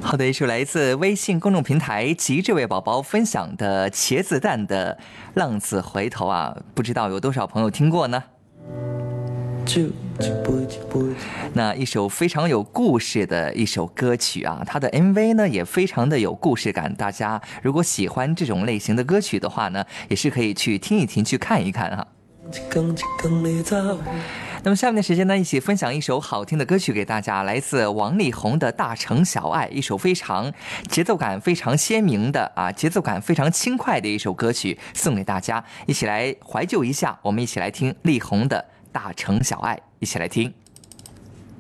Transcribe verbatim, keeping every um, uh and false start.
好的，一首来自微信公众平台及这位宝宝分享的茄子蛋的浪子回头啊，不知道有多少朋友听过呢？那一首非常有故事的一首歌曲啊，它的 M V 呢也非常的有故事感，大家如果喜欢这种类型的歌曲的话呢，也是可以去听一听，去看一看哈。那么下面的时间呢，一起分享一首好听的歌曲给大家，来自王力宏的《大城小爱》，一首非常节奏感非常鲜明的啊，节奏感非常轻快的一首歌曲，送给大家，一起来怀旧一下。我们一起来听力宏的《大城小爱》，一起来听。